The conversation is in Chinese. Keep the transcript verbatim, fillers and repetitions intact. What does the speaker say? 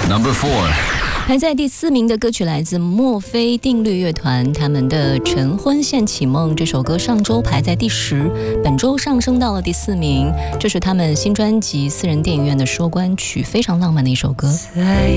Number four. 排在第四名的歌曲来自墨菲定律乐团，他们的《晨昏现起梦》这首歌上周排在第十，本周上升到了第四名。这是他们新专辑《私人电影院的收官曲》，非常浪漫的一首歌。